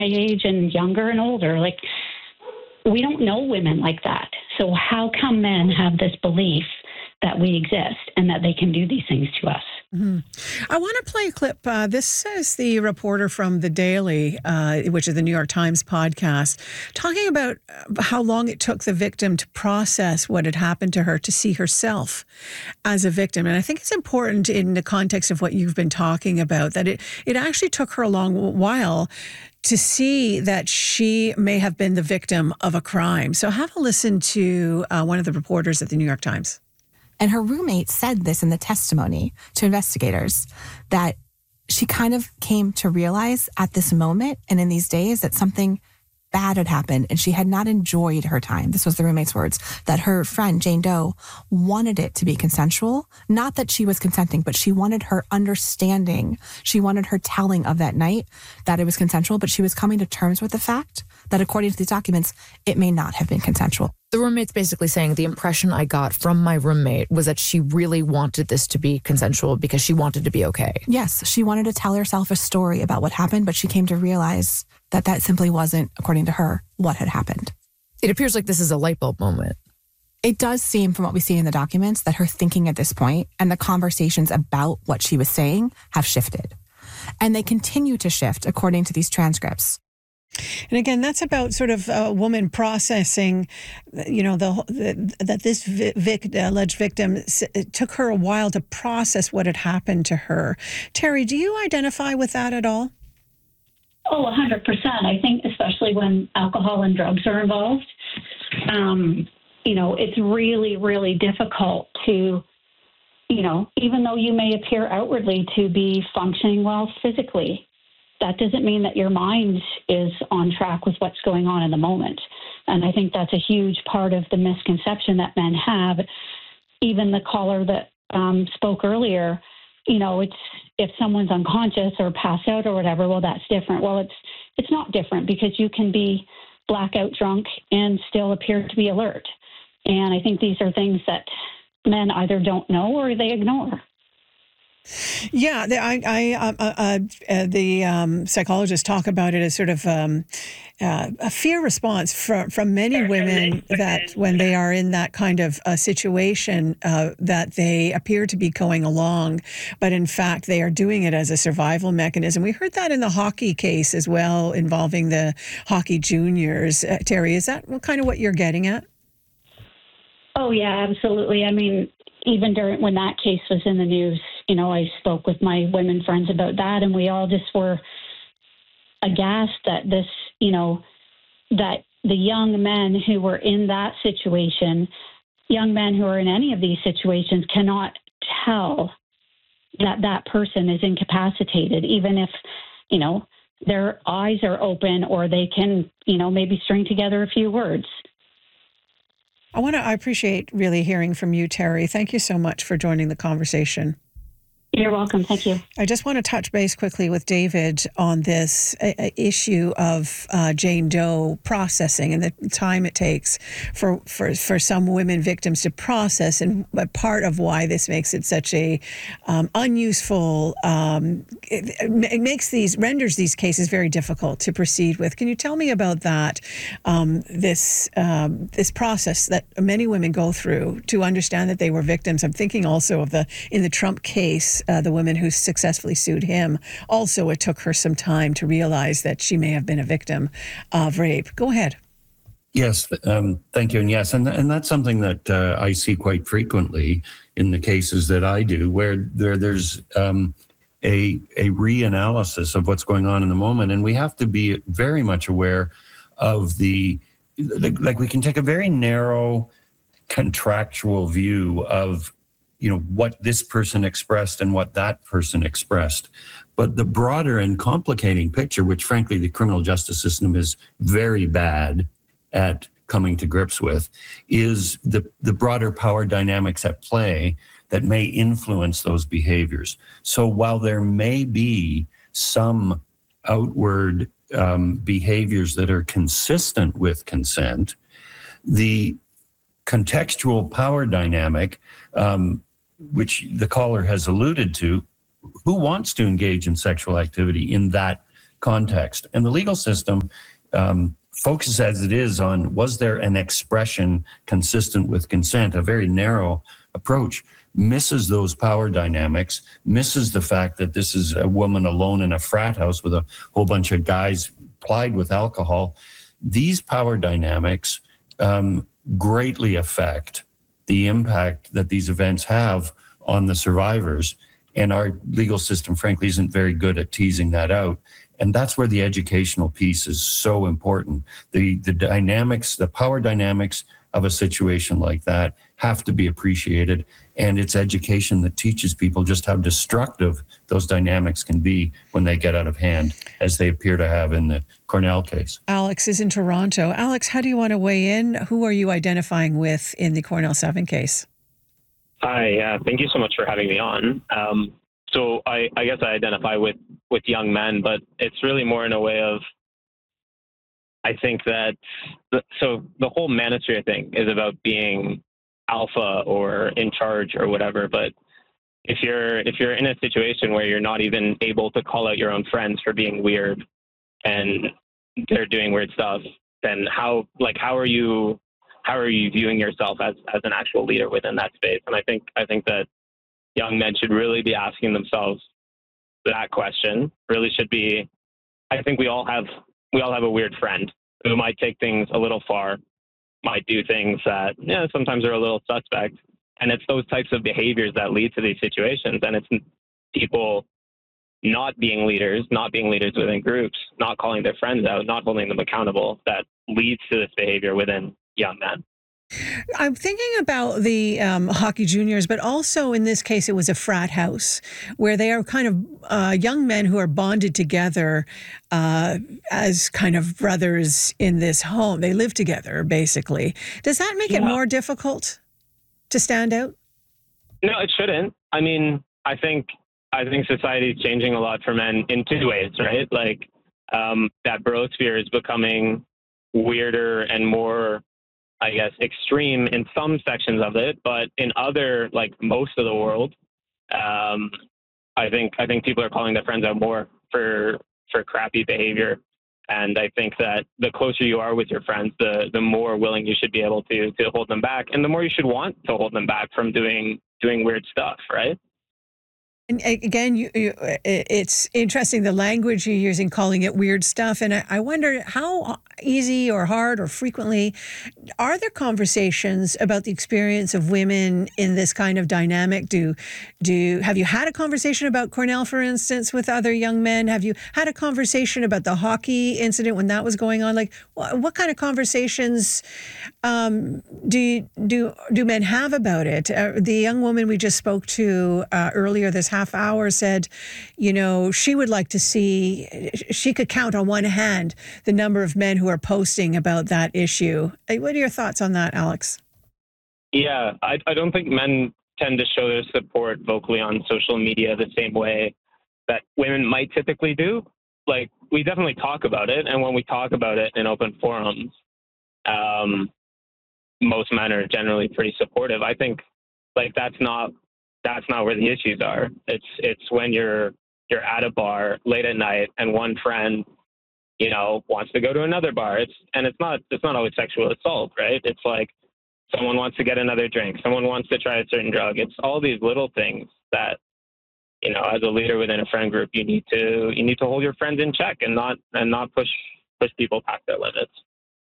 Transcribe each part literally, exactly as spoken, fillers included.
age and younger and older. Like, we don't know women like that. So how come men have this belief that we exist and that they can do these things to us? Mm-hmm. I want to play a clip. Uh, this says the reporter from The Daily, uh, which is the New York Times podcast, talking about how long it took the victim to process what had happened to her, to see herself as a victim. And I think it's important in the context of what you've been talking about, that it, it actually took her a long while to see that she may have been the victim of a crime. So have a listen to uh, one of the reporters at the New York Times. And her roommate said this in the testimony to investigators, that she kind of came to realize at this moment and in these days that something bad had happened and she had not enjoyed her time. This was the roommate's words, that her friend, Jane Doe, wanted it to be consensual. Not that she was consenting, but she wanted her understanding. She wanted her telling of that night that it was consensual, but she was coming to terms with the fact that according to these documents, it may not have been consensual. The roommate's basically saying the impression I got from my roommate was that she really wanted this to be consensual because she wanted to be okay. Yes, she wanted to tell herself a story about what happened, but she came to realize that that simply wasn't, according to her, what had happened. It appears like this is a light bulb moment. It does seem, from what we see in the documents, that her thinking at this point and the conversations about what she was saying have shifted. And they continue to shift according to these transcripts. And again, that's about sort of a woman processing, you know, the, the that this vic, alleged victim, it took her a while to process what had happened to her. Terry, do you identify with that at all? Oh, one hundred percent. I think especially when alcohol and drugs are involved, um, you know, it's really, really difficult to, you know, even though you may appear outwardly to be functioning well physically, that doesn't mean that your mind is on track with what's going on in the moment. And I think that's a huge part of the misconception that men have. Even the caller that um, spoke earlier, you know, it's if someone's unconscious or passed out or whatever, well, that's different. Well, it's it's not different because you can be blackout drunk and still appear to be alert. And I think these are things that men either don't know or they ignore. Yeah, the, I, I, uh, uh, uh, the um, psychologists talk about it as sort of um, uh, a fear response from from many women that when they are in that kind of uh, situation, uh, that they appear to be going along, but in fact they are doing it as a survival mechanism. We heard that in the hockey case as well, involving the hockey juniors. Uh, Terry, is that kind of what you're getting at? Oh yeah, absolutely. I mean, even during when that case was in the news, you know, I spoke with my women friends about that, and we all just were aghast that this, you know, that the young men who were in that situation, young men who are in any of these situations, cannot tell that that person is incapacitated, even if, you know, their eyes are open or they can, you know, maybe string together a few words. I want to, I appreciate really hearing from you, Terry. Thank you so much for joining the conversation. You're welcome. Thank you. I just want to touch base quickly with David on this uh, issue of uh, Jane Doe processing and the time it takes for, for, for some women victims to process, and part of why this makes it such a um, unuseful, um, it, it makes these, renders these cases very difficult to proceed with. Can you tell me about that, um, this, um, this process that many women go through to understand that they were victims? I'm thinking also of the, in the Trump case, Uh, the woman who successfully sued him. Also, it took her some time to realize that she may have been a victim of rape. Go ahead. Yes, um, thank you. And yes, and, and that's something that uh, I see quite frequently in the cases that I do, where there, there's um, a, a reanalysis of what's going on in the moment. And we have to be very much aware of the, like we can take a very narrow contractual view of you know, what this person expressed and what that person expressed. But the broader and complicating picture, which frankly the criminal justice system is very bad at coming to grips with, is the, the broader power dynamics at play that may influence those behaviors. So while there may be some outward um, behaviors that are consistent with consent, the contextual power dynamic, um, which the caller has alluded to, who wants to engage in sexual activity in that context. And the legal system um, focuses as it is on, was there an expression consistent with consent, a very narrow approach, misses those power dynamics, misses the fact that this is a woman alone in a frat house with a whole bunch of guys plied with alcohol. These power dynamics um, greatly affect the impact that these events have on the survivors. And our legal system, frankly, isn't very good at teasing that out. And that's where the educational piece is so important. The, the dynamics, the power dynamics of a situation like that have to be appreciated. And it's education that teaches people just how destructive those dynamics can be when they get out of hand, as they appear to have in the Cornell case. Alex is in Toronto. Alex, how do you want to weigh in? Who are you identifying with in the Cornell seven case? Hi, uh, thank you so much for having me on. Um, so I, I guess I identify with, with young men, but it's really more in a way of, I think that, the, so the whole manosphere thing is about being alpha or in charge or whatever. But if you're, if you're in a situation where you're not even able to call out your own friends for being weird and they're doing weird stuff, then how, like, how are you, how are you viewing yourself as, as an actual leader within that space? And I think, I think that young men should really be asking themselves that question. Really should be, I think we all have, we all have a weird friend who might take things a little far, might do things that, yeah, sometimes are a little suspect. And it's those types of behaviors that lead to these situations. And it's people not being leaders, not being leaders within groups, not calling their friends out, not holding them accountable, that leads to this behavior within young men. I'm thinking about the um, hockey juniors, but also in this case, it was a frat house where they are kind of uh, young men who are bonded together uh, as kind of brothers in this home. They live together, basically. Does that make yeah. it more difficult to stand out? No, it shouldn't. I mean, I think I think society is changing a lot for men in two ways, right? Like um, that brosphere is becoming weirder and more, I guess, extreme in some sections of it, but in other, like most of the world, um, I think I think people are calling their friends out more for for crappy behavior. And I think that the closer you are with your friends, the the more willing you should be able to to hold them back, and the more you should want to hold them back from doing doing weird stuff, right? And again, you, you, it's interesting the language you're using, calling it weird stuff. And I, I wonder how easy or hard or frequently are there conversations about the experience of women in this kind of dynamic? Do, do have you had a conversation about Cornell, for instance, with other young men? Have you had a conversation about the hockey incident when that was going on? Like, what, what kind of conversations um, do you, do do men have about it? Uh, the young woman we just spoke to uh, earlier this half hour said, you know, she would like to see, she could count on one hand the number of men who are posting about that issue. What are your thoughts on that, Alex? Yeah, I, I don't think men tend to show their support vocally on social media the same way that women might typically do. Like, we definitely talk about it, and when we talk about it in open forums, um, most men are generally pretty supportive. I think, like, that's not that's not where the issues are. It's it's when you're you're at a bar late at night and one friend, you know, wants to go to another bar. It's and it's not it's not always sexual assault, right? It's like someone wants to get another drink, someone wants to try a certain drug. It's all these little things that, you know, as a leader within a friend group, you need to you need to hold your friends in check and not and not push push people past their limits.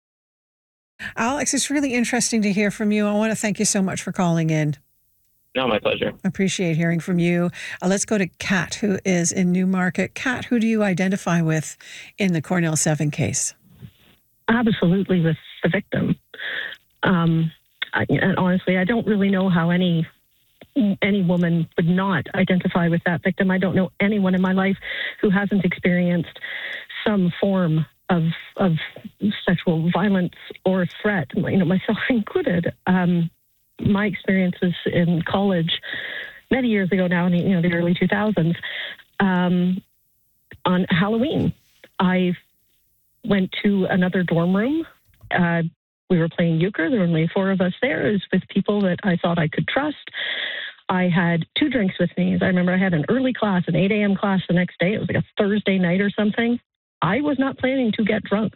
Alex, it's really interesting to hear from you. I want to thank you so much for calling in. No, my pleasure. Appreciate hearing from you. Uh, let's go to Kat, who is in Newmarket. Kat, who do you identify with in the Cornell seven case? Absolutely with the victim. Um, I, and honestly, I don't really know how any any woman would not identify with that victim. I don't know anyone in my life who hasn't experienced some form of of sexual violence or threat, you know, myself included. Um, my experiences in college many years ago now, in the, you know, the early two thousands, um, on Halloween, I went to another dorm room. Uh, we were playing euchre. There were only four of us there. It was with people that I thought I could trust. I had two drinks with me. I remember I had an early class, an eight a.m. class the next day. It was like a Thursday night or something. I was not planning to get drunk.